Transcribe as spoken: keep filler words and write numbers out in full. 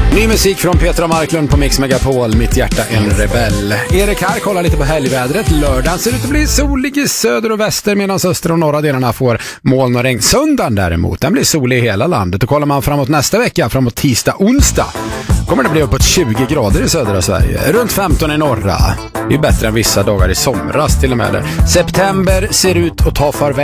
Ny musik från Petra Marklund på Mix Megapol. Mitt hjärta en rebell. Erik här kollar lite på helgvädret. Lördagen ser ut att bli solig i söder och väster, medan östra och norra delarna får moln och regn. Söndagen däremot, den blir solig i hela landet. Och kollar man framåt nästa vecka, framåt tisdag, onsdag, kommer det bli uppåt tjugo grader i södra Sverige. Runt femton i norra. Det är bättre än vissa dagar i somras till och med. September ser ut att ta farväl.